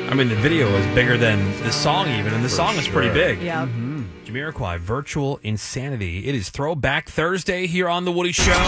I mean, the video is bigger than the song even, and the song is pretty big. Yeah. Jamiroquai, Virtual Insanity. It is Throwback Thursday here on The Woody Show.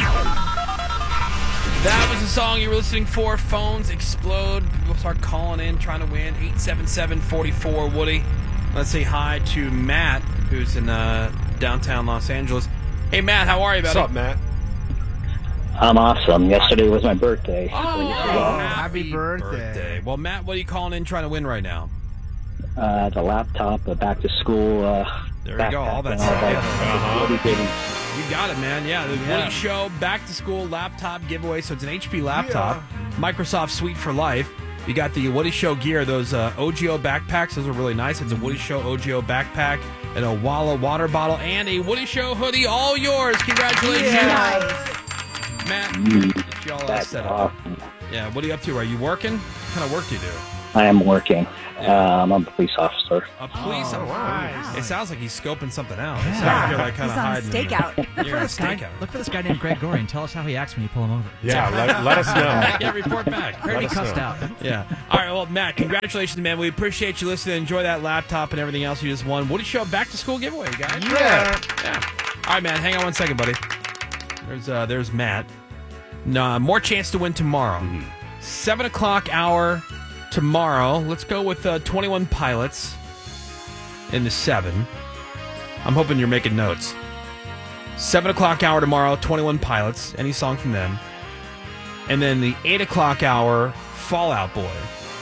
That was the song you were listening for. Phones explode. People start calling in, trying to win. 877-44-WOODY. Let's say hi to Matt, who's in downtown Los Angeles. Hey, Matt, how are you, buddy? What's up, Matt? I'm awesome. Yesterday was my birthday. Happy birthday. Well, Matt, what are you calling in trying to win right now? The laptop, a back to school. There you go, all that stuff. You got it, man. Yeah, the Woody Show back to school laptop giveaway. So it's an HP laptop, Microsoft Suite for Life. You got the Woody Show gear, those OGO backpacks. Those are really nice. It's a Woody Show OGO backpack and a Walla water bottle and a Woody Show hoodie. All yours. Congratulations. Matt, get you all set up. Yeah, what are you up to? Are you working? What kind of work do you do? I am working. I'm a police officer. A police officer. Wow. It sounds like he's scoping something out. It Yeah. sounds like you're like kind He's of on a hiding. stakeout. You're on a stakeout. Look for this guy named Greg Gorey and tell us how he acts when you pull him over. Yeah, let us know. Yeah, report back. Heard he cussed out. Yeah. All right, well, Matt, congratulations, man. We appreciate you listening. Enjoy that laptop and everything else you just won. Woody Show back to school giveaway, guys. Yeah. All right, man, hang on one second, buddy. There's Matt. No, more chance to win tomorrow. 7 o'clock hour tomorrow. Let's go with 21 Pilots in the 7. I'm hoping you're making notes. 7 o'clock hour tomorrow, 21 Pilots. Any song from them. And then the 8 o'clock hour, Fall Out Boy.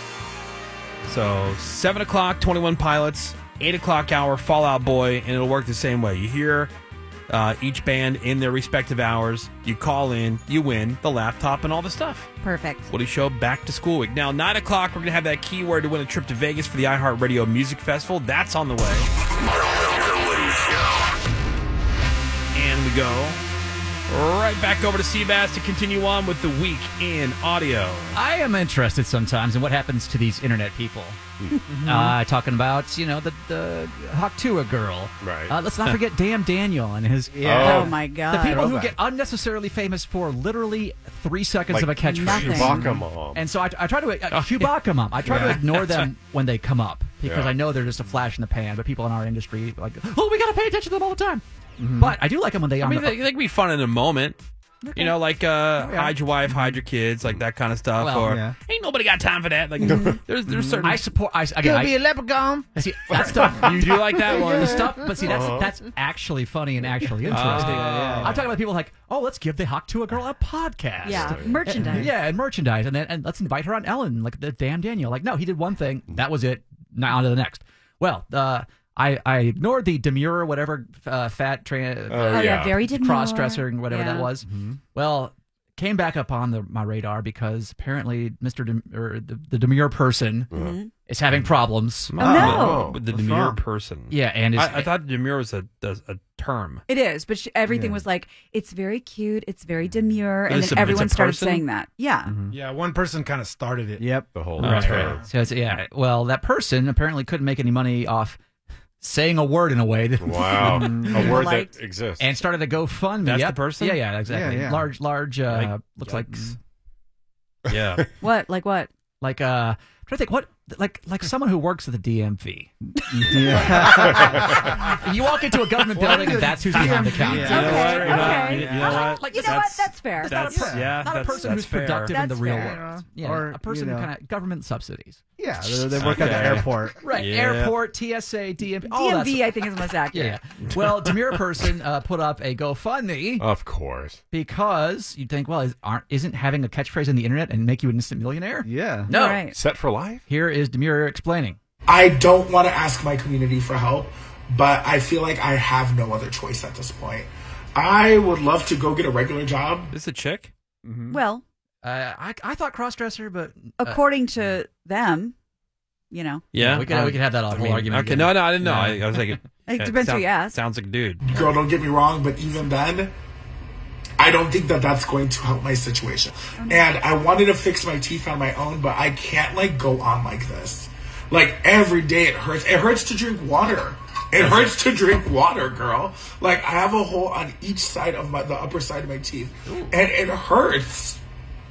So 7 o'clock, 21 Pilots. 8 o'clock hour, Fall Out Boy. And it'll work the same way. You hear each band in their respective hours. You call in, you win the laptop and all the stuff. Perfect. Woody Show back to school week. Now, 9 o'clock, we're going to have that keyword to win a trip to Vegas for the iHeartRadio Music Festival. That's on the way. The Woody Show. And we go right back over to Seabass to continue on with the week in audio. I am interested sometimes in what happens to these internet people. Talking about, the Haktua girl. Right. Let's not forget Damn Daniel and his... Oh, my God. The people who get unnecessarily famous for literally 3 seconds of a catchphrase. Nothing. Chewbacca Mom. And so I try to... Chewbacca Mom. I try to ignore them when they come up because I know they're just a flash in the pan, but people in our industry like, oh, we got to pay attention to them all the time. But I do like them when they... I mean, they can be fun in a moment. You know, like hide your wife, hide your kids, like that kind of stuff. Well, or yeah. ain't nobody got time for that. Like there's certain. I support... Could be a leprechaun. See, that stuff... You do like that one. The stuff, but see, that's actually funny and actually interesting. I'm talking about people like, oh, let's give the Haktua girl a podcast. Yeah, merchandise. Yeah, and merchandise, and let's invite her on Ellen, like the Damn Daniel. Like, no, he did one thing, that was it. Now on to the next. Well, I ignored the demure, whatever, fat Very demure. cross-dresser and whatever Yeah. that was. Well, came back up on my radar because apparently the demure person is having problems. Oh, no. The demure person. Yeah, and I thought demure was a term. It is, but everything was like, it's very cute, it's very demure, and It's then a everyone started person? saying that. Yeah. Yeah, one person kind of started it. Yep. The whole Right. term. So well, that person apparently couldn't make any money off saying a word in a way that Wow. A word Liked. that exists. and started a GoFundMe. That's Yep. the person? Yeah, exactly. Yeah, yeah. Large. Looks Yikes. Yeah. What? Like what? like I'm trying to think what like someone who works at the DMV. You walk into a government building and that's who's behind the counter. Yeah. You know what? Like, You know what? That's fair. That's not a that's person who's fair. productive in the That's real fair. world. Yeah, Or, a person you who know. kind of government subsidies. Yeah, they work at the Okay. airport. Right. Yeah. Airport, TSA, DMV, all that DMV, stuff. I think, is most accurate. Yeah. Well, demure person put up a GoFundMe Of course. because you'd think, well, isn't having a catchphrase on the internet and make you an instant millionaire? Yeah. No. All right. Set for life? Here is Demure explaining. I don't want to ask my community for help, but I feel like I have no other choice at this point. I would love to go get a regular job. This is a chick? Well, I thought crossdresser, but according to them, Yeah. we could have that whole argument. Okay, again. no, I didn't know. I was like, It depends who you ask. Sounds like a dude. Girl, don't get me wrong, but even then, I don't think that that's going to help my situation. And I wanted to fix my teeth on my own, but I can't go on like this. Like every day it hurts. It hurts to drink water. It hurts to drink water, girl. Like I have a hole on each side of the upper side of my teeth, and it hurts.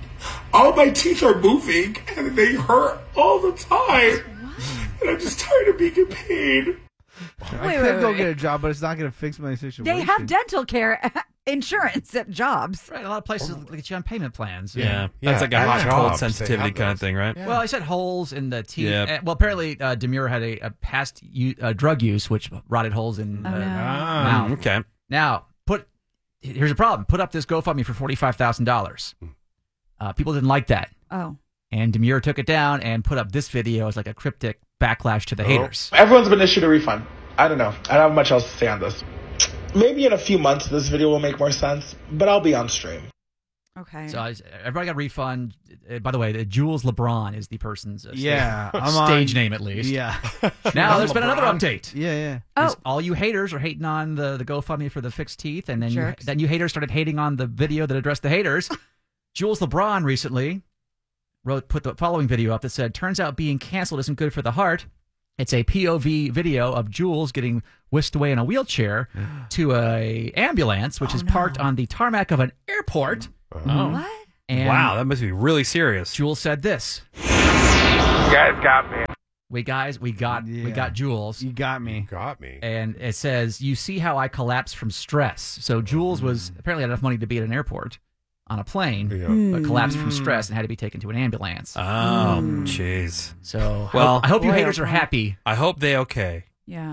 all my teeth are moving and they hurt all the time. And I'm just tired of being in pain. I could go get a job, but it's not going to fix my situation. They have dental care insurance at jobs. Right, a lot of places get you on payment plans. Yeah. That's like a hot and cold sensitivity kind of thing, right? Well, I said holes in the teeth. Yep. Well, apparently Demure had a past drug use, which rotted holes in mouth. Okay. Now, here's a problem. Put up this GoFundMe for $45,000. People didn't like that. Oh. And Demure took it down and put up this video as like a cryptic backlash to the haters. Everyone's been issued a refund. I don't know. I don't have much else to say on this. Maybe in a few months this video will make more sense, but I'll be on stream. Okay. So everybody got a refund. By the way, Jules LeBron is the person's stage name at least. Yeah. Now there's been another update. Yeah. Oh. All you haters are hating on the GoFundMe for the fixed teeth, and then Jerks. you haters started hating on the video that addressed the haters. Jules LeBron recently put the following video up that said, "Turns out being canceled isn't good for the heart." It's a POV video of Jules getting whisked away in a wheelchair to a ambulance, which is parked on the tarmac of an airport. What? And Wow, that must be really serious. Jules said this. You guys got me. We got Jules. You got me. Got me. And it says, "You see how I collapse from stress." So Jules was apparently had enough money to be at an airport on a plane, but collapsed from stress and had to be taken to an ambulance. Oh, jeez. So, Well, I hope you boy, haters oh are boy. happy. I hope they okay. Yeah.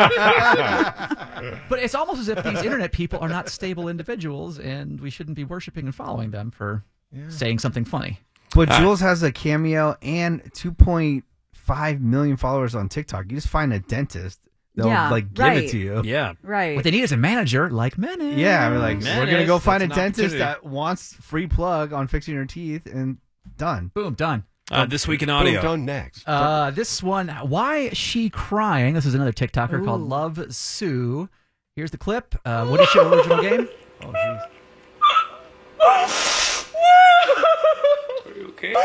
But it's almost as if these internet people are not stable individuals, and we shouldn't be worshiping and following them for saying something funny. But Jules has a Cameo and 2.5 million followers on TikTok. You just find a dentist, they'll give it to you. Yeah. Right. What they need is a manager like Menace. Yeah, we're like, we're gonna go find a That's an dentist opportunity. that wants free plug on fixing your teeth, and done. Boom, done. This week in audio. Done next. This one, Why Is She Crying? This is another TikToker called Love Sue. Here's the clip. What is your original game? Oh, jeez. Are you okay?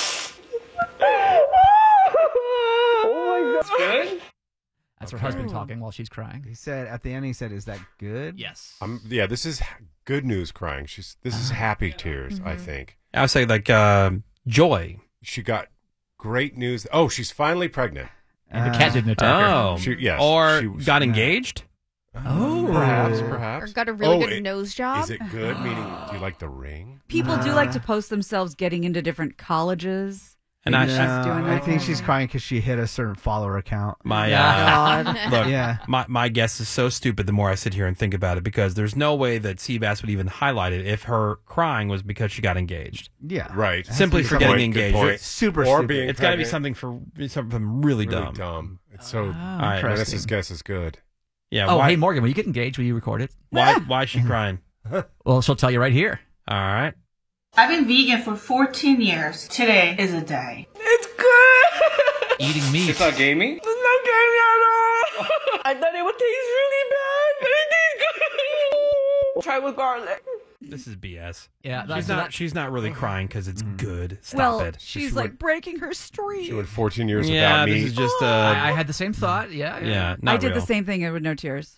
Oh my God. Good? That's her husband talking while she's crying. He said at the end. He said, "Is that good?" Yes. Yeah, this is good news crying. This is happy tears, I think. I would say like joy. She got great news. Oh, she's finally pregnant. And the cat didn't attack her. Oh. Yes, Or got engaged. Oh. Perhaps. Or got a really good nose job. Is it good? Meaning, do you like the ring? People do like to post themselves getting into different colleges. And She's doing I that. think she's crying because she hit a certain follower account. my God. look, Yeah. my guess is so stupid the more I sit here and think about it, because there's no way that Seabass would even highlight it if her crying was because she got engaged. Yeah. Right. Simply for getting engaged. Good point. It's super or stupid. being It's got to be pregnant. something really dumb. Dumb. It's so. All right. Menace's guess is good. Yeah. Oh, why, hey, Morgan, when you get engaged, will you record it? why is she crying? Well, she'll tell you right here. All right. I've been vegan for 14 years. Today is a day. It's good. Eating meat. It's not gamey? It's not gamey at all. I thought it would taste really bad, but it tastes good. Try with garlic. This is BS. Yeah, She's not really crying because it's good. Stop Well, it. she's like breaking her streak. She went 14 years Yeah, without this meat. is just I had the same thought. Yeah. yeah. Not I did real. the same thing with no tears.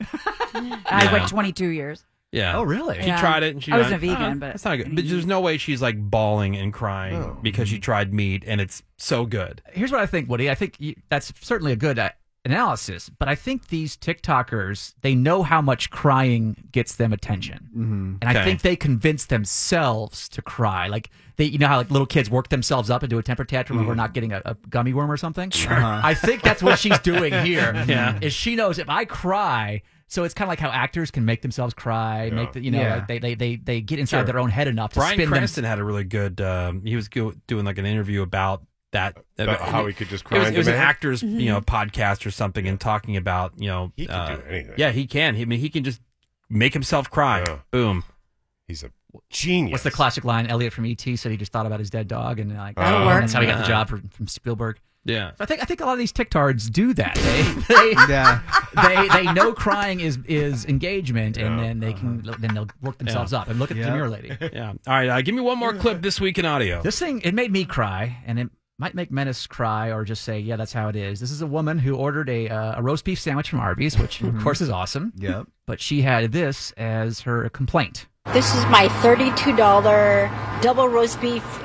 I went 22 years. Yeah. Oh, really? She Yeah. tried it and she I wasn't went, vegan, "Oh, but- that's not good." But there's no way she's like bawling and crying because she tried meat and it's so good. Here's what I think, Woody. I think that's certainly a good analysis, but I think these TikTokers, they know how much crying gets them attention. Mm-hmm. And I Okay. think they convince themselves to cry. Like, you know how like little kids work themselves up into a temper tantrum when we're not getting a gummy worm or something? Sure. I think that's what she's doing here. Yeah. Is she knows if I cry, so it's kind of like how actors can make themselves cry, Yeah. like they get inside Sure. their own head enough to Bryan spin them. Cranston had a really good. He was doing like an interview about that. How he could just cry. It was an actor's podcast or something, and talking about He can do anything. Yeah, he can. He can just make himself cry. Yeah. Boom. He's a genius. What's the classic line? Elliot from E.T. said he just thought about his dead dog, and like That'll work. that's how he got the job from Spielberg. Yeah. I think a lot of these TikTards do that. Yeah. They know crying is engagement, and then they'll work themselves up. And look at the Demure lady. Yeah. All right. Give me one more clip this week in audio. This thing, it made me cry, and it might make Menace cry, or just say, yeah, that's how it is. This is a woman who ordered a roast beef sandwich from Arby's, which of course is awesome. Yep. But she had this as her complaint. This is my $32 double roast beef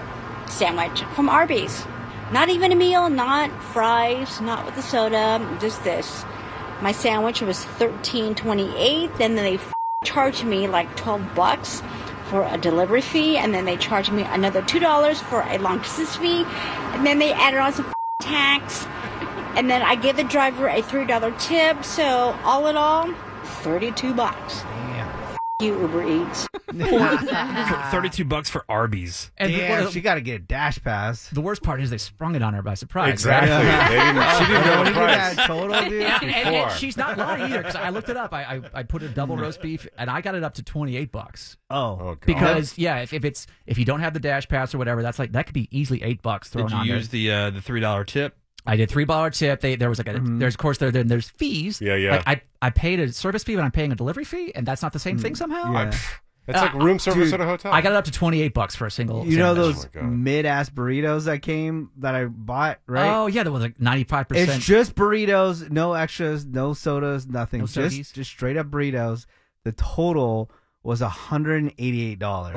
sandwich from Arby's. Not even a meal, not fries, not with the soda, just this. My sandwich was $13.28. Then they charged me like $12 for a delivery fee, and then they charged me another $2 for a long distance fee, and then they added on some tax, and then I gave the driver a $3 tip. So all in all, $32. You Uber Eats. $32 for Arby's. And Damn, she got to get a dash pass. The worst part is they sprung it on her by surprise. Exactly. She didn't know the price. Total, dude. And she's not lying either, because I looked it up. I put a double roast beef, and I got it up to $28. Oh, God. Because if you don't have the dash pass or whatever, that's like that could be easily $8 thrown on Did you there. use the $3 tip? I did $3 tip. There was like there's of course there's fees. Yeah. Like I paid a service fee, but I'm paying a delivery fee, and that's not the same thing somehow. Yeah. It's like room service at a hotel. I got it up to $28 for a single. You know sandwich. those mid-ass burritos that I bought, right? Oh yeah, that was like 95%. It's just burritos, no extras, no sodas, nothing. No just straight up burritos. The total was $188.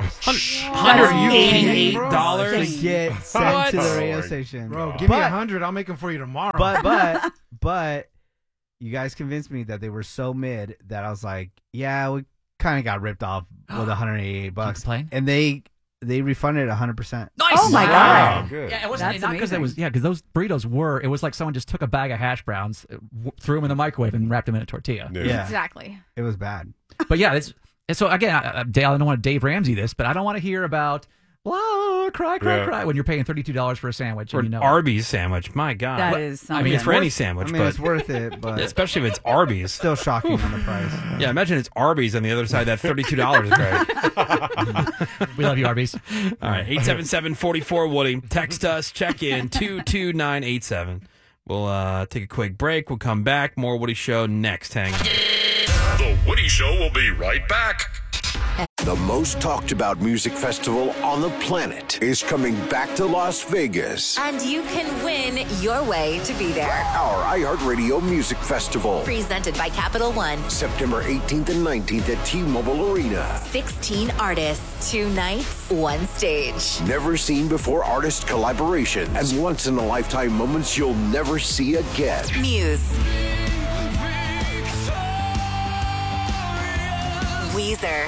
$188 to get sent to the radio station. Bro, give me 100. I'll make them for you tomorrow. But you guys convinced me that they were so mid that I was like, yeah, we kind of got ripped off with $188, and they refunded 100%. Nice. Oh my God. Good. Yeah, it wasn't That's not because it was amazing. because those burritos it was like someone just took a bag of hash browns, threw them in the microwave, and wrapped them in a tortilla. Yeah. Exactly. It was bad. But yeah, so again, Dale, I don't want to Dave Ramsey this, but I don't want to hear about cry when you're paying $32 for a sandwich. Or and an you know Arby's sandwich. My God. That is something. I mean, it's for any worth- sandwich, I mean, but it's worth it, but especially if it's Arby's. still shocking on the price. Yeah, imagine it's Arby's on the other side. That $32 is great. We love you, Arby's. All right, 877-44-WOODY. Text us, check in, 22987. We'll take a quick break. We'll come back. More Woody Show next. Hang on. The Woody Show will be right back. The most talked about music festival on the planet is coming back to Las Vegas. And you can win your way to be there. Our iHeartRadio Music Festival. Presented by Capital One. September 18th and 19th at T-Mobile Arena. 16 artists, 2 nights, 1 stage. Never seen before artist collaborations and once-in-a-lifetime moments you'll never see again. Muse. Weezer.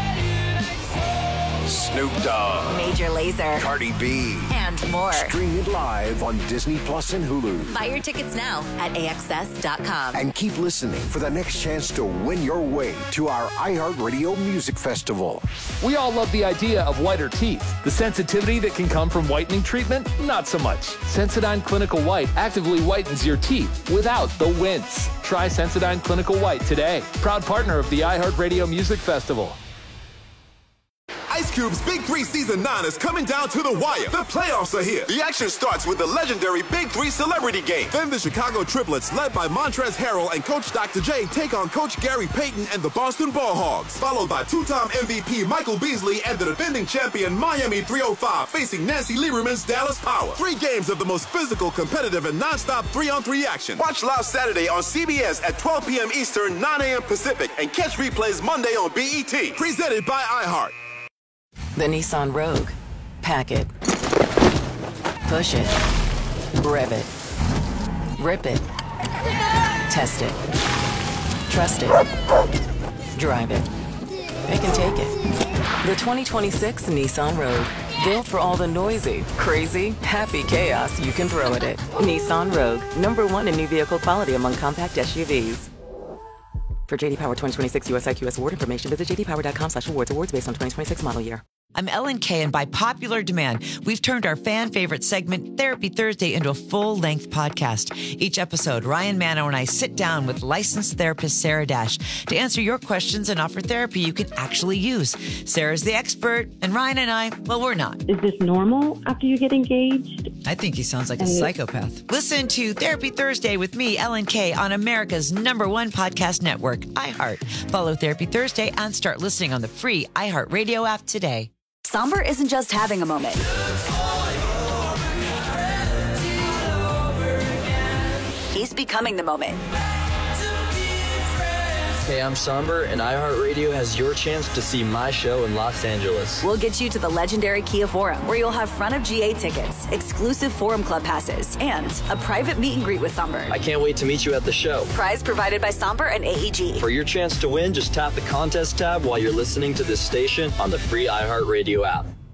Snoop Dogg. Major Lazer. Cardi B. And more. Stream it live on Disney Plus and Hulu. Buy your tickets now at AXS.com. And keep listening for the next chance to win your way to our iHeartRadio Music Festival. We all love the idea of whiter teeth. The sensitivity that can come from whitening treatment, not so much. Sensodyne Clinical White actively whitens your teeth without the wince. Try Sensodyne Clinical White today. Proud partner of the iHeartRadio Music Festival. Ice Cube's Big 3 Season 9 is coming down to the wire. The playoffs are here. The action starts with the legendary Big 3 Celebrity Game. Then the Chicago Triplets, led by Montrezl Harrell and Coach Dr. J, take on Coach Gary Payton and the Boston Ball Hogs. Followed by two-time MVP Michael Beasley and the defending champion Miami 305 facing Nancy Lieberman's Dallas Power. 3 games of the most physical, competitive, and non-stop 3-on-3 action. Watch live Saturday on CBS at 12 p.m. Eastern, 9 a.m. Pacific, and catch replays Monday on BET. Presented by iHeart. The Nissan Rogue. Pack it. Push it. Rev it. Rip it. Test it. Trust it. Drive it. It can take it. The 2026 Nissan Rogue. Built for all the noisy, crazy, happy chaos you can throw at it. Nissan Rogue. #1 in new vehicle quality among compact SUVs. For JD Power 2026 US IQS award information, visit jdpower.com/awards. Awards based on 2026 model year. I'm Ellen Kay, and by popular demand, we've turned our fan-favorite segment, Therapy Thursday, into a full-length podcast. Each episode, Ryan Manno and I sit down with licensed therapist Sarah Dash to answer your questions and offer therapy you can actually use. Sarah's the expert, and Ryan and I, well, we're not. Is this normal after you get engaged? I think he sounds like a psychopath. Listen to Therapy Thursday with me, Ellen Kay, on America's #1 podcast network, iHeart. Follow Therapy Thursday and start listening on the free iHeart Radio app today. Somber isn't just having a moment. He's becoming the moment. Hey, I'm Somber, and iHeartRadio has your chance to see my show in Los Angeles. We'll get you to the legendary Kia Forum, where you'll have front of GA tickets, exclusive Forum Club passes, and a private meet and greet with Somber. I can't wait to meet you at the show. Prize provided by Somber and AEG. For your chance to win, just tap the contest tab while you're listening to this station on the free iHeartRadio app.